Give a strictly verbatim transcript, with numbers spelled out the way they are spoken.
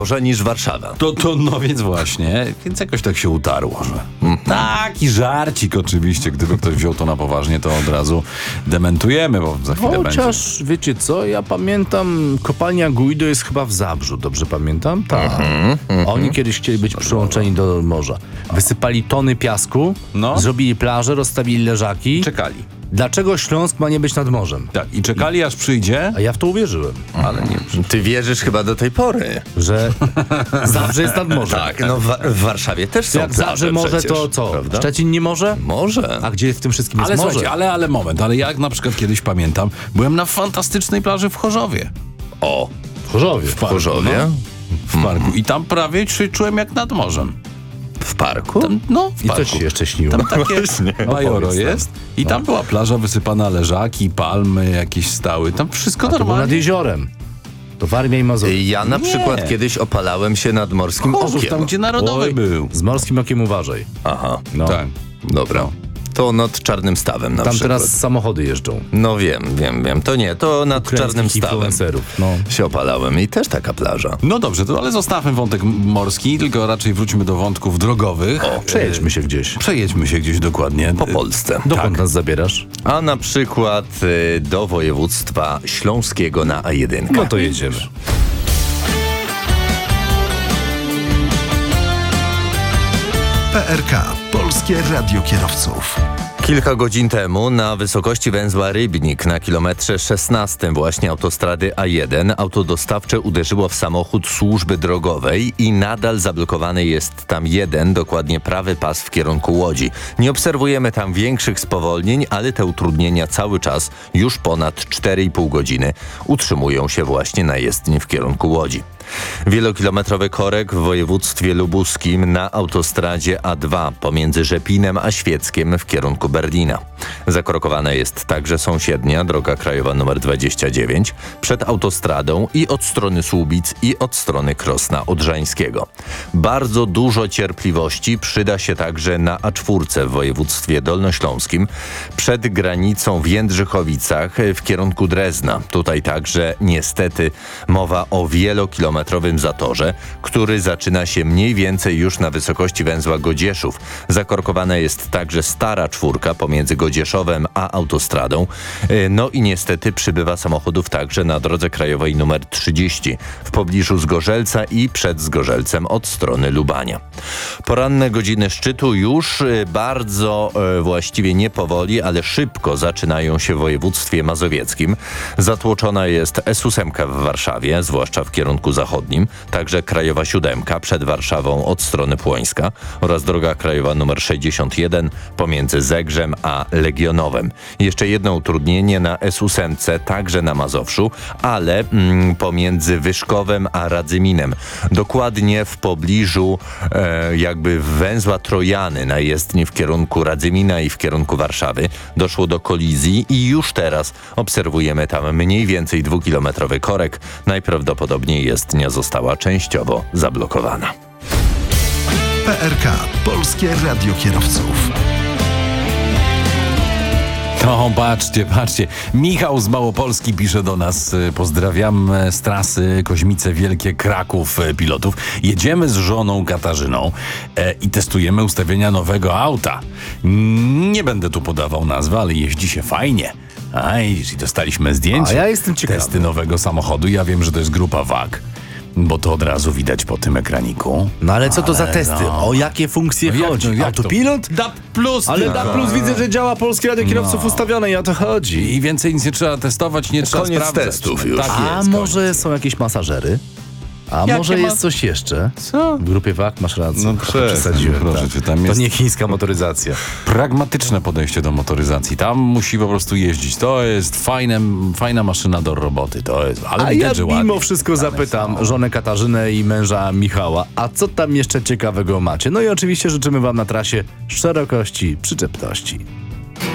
Może niż Warszawa. To, to no więc właśnie, więc jakoś tak się utarło, że Mhm. taki żarcik oczywiście, gdyby ktoś wziął to na poważnie, to od razu dementujemy, bo za chwilę będzie. Chociaż, wiecie co, ja pamiętam, kopalnia Guido jest chyba w Zabrzu, dobrze pamiętam? Tak. Oni kiedyś chcieli być przyłączeni do morza. Wysypali tony piasku, No. zrobili plażę, rozstawili leżaki. Czekali. Dlaczego Śląsk ma nie być nad morzem? Tak, i czekali aż przyjdzie, A ja w to uwierzyłem, ale nie. Ty wierzysz chyba do tej pory. że Zabrze jest nad morzem. Tak, no w, w Warszawie też są Jak plaże Zabrze może, przecież, to co? prawda? Szczecin nie może? Może. A gdzie w tym wszystkim jest Ale morze? słuchajcie, ale, ale moment, ale jak na przykład kiedyś pamiętam, byłem na fantastycznej plaży w Chorzowie. O, W Chorzowie. w Chorzowie? No, w parku. I tam prawie się czułem jak nad morzem. W parku? Tam, no, w I parku. co ci jeszcze śniło? Tam takie bajoro Opowiedz nam. jest. I tam była plaża wysypana leżaki, palmy jakieś stały. Tam wszystko To było nad normalnie. jeziorem. To Warmia i Mazur. Ja na Nie. przykład kiedyś opalałem się nad Morskim Chorzów, Okiem. tam gdzie Narodowy Oj, był. Z morskim okiem uważaj. Aha, No. Tak. dobra. To nad Czarnym Stawem na Tam przykład. teraz samochody jeżdżą. No wiem, wiem, wiem. To nie, to nad Czarnym Ukraińskich Stawem influencerów. No. się opalałem i też taka plaża. No dobrze, to ale zostawmy wątek m- morski, tylko raczej wróćmy do wątków drogowych. O, Przejedźmy się gdzieś. Przejedźmy się gdzieś dokładnie. Po Polsce. Dokąd nas zabierasz? A na przykład y, do województwa śląskiego na A jeden. No to jedziemy. P R K. Polskie Radio Kierowców. Kilka godzin temu na wysokości węzła Rybnik na kilometrze szesnastym właśnie autostrady A jeden auto dostawcze uderzyło w samochód służby drogowej i nadal zablokowany jest tam jeden, dokładnie prawy pas w kierunku Łodzi. Nie obserwujemy tam większych spowolnień, ale te utrudnienia cały czas, już ponad cztery i pół godziny, utrzymują się właśnie na jezdni w kierunku Łodzi. Wielokilometrowy korek w województwie lubuskim na autostradzie A dwa pomiędzy Rzepinem a Świeckiem w kierunku Berlina. Zakorkowana jest także sąsiednia droga krajowa nr dwadzieścia dziewięć przed autostradą i od strony Słubic i od strony Krosna Odrzańskiego. Bardzo dużo cierpliwości przyda się także na A cztery w województwie dolnośląskim przed granicą w Jędrzychowicach w kierunku Drezna. Tutaj także niestety mowa o wielokilometrowym zatorze, który zaczyna się mniej więcej już na wysokości węzła Godzieszów. Zakorkowana jest także stara czwórka pomiędzy Godzieszowem a autostradą. No i niestety przybywa samochodów także na drodze krajowej nr trzydzieści w pobliżu Zgorzelca i przed Zgorzelcem od strony Lubania. Poranne godziny szczytu już bardzo e, właściwie nie powoli, ale szybko zaczynają się w województwie mazowieckim. Zatłoczona jest S osiem w Warszawie, zwłaszcza w kierunku zachodnim, także krajowa siódemka przed Warszawą od strony Płońska oraz droga krajowa nr sześćdziesiąt jeden pomiędzy Zegrzem a Legionowem. Jeszcze jedno utrudnienie na S osiem, także na Mazowszu, ale mm, pomiędzy Wyszkowem a Radzyminem. Dokładnie w pobliżu e, jakby węzła Trojany na jezdni w kierunku Radzymina i w kierunku Warszawy doszło do kolizji i już teraz obserwujemy tam mniej więcej dwukilometrowy korek. Najprawdopodobniej jezdnia została częściowo zablokowana. P R K. Polskie Radio Kierowców. No, patrzcie, patrzcie. Michał z Małopolski pisze do nas. Pozdrawiam z trasy Koźmice Wielkie Kraków pilotów. Jedziemy z żoną Katarzyną e, i testujemy ustawienia nowego auta. Nie będę tu podawał nazwy, ale jeździ się fajnie. A i dostaliśmy zdjęcie. A ja jestem ciekawy. Testy nowego samochodu. Ja wiem, że to jest grupa W A G, bo to od razu widać po tym ekraniku. No ale co to za Ale testy? no. O jakie funkcje No jak chodzi? to- jak to? Autopilot? D A P plus. Ale tylko. D A plus widzę, że działa Polskie Radio Kierowców No. ustawione i o to chodzi. I więcej nic nie trzeba testować, nie trzeba Koniec sprawdzać. testów już. Tak A jest, może koniec. są jakieś masażery? A Jakie może ma- jest coś jeszcze? Co? W grupie W A G masz rację. No Trochę przestań, przesadziłem. proszę tak. cię, tam To jest- nie chińska motoryzacja. Pragmatyczne podejście do motoryzacji. Tam musi po prostu jeździć. To jest fajne, fajna maszyna do roboty. To jest, ale A widać, ja że mimo ładnie. wszystko zapytam żonę Katarzynę i męża Michała, a co tam jeszcze ciekawego macie? No i oczywiście życzymy wam na trasie szerokości, przyczepności.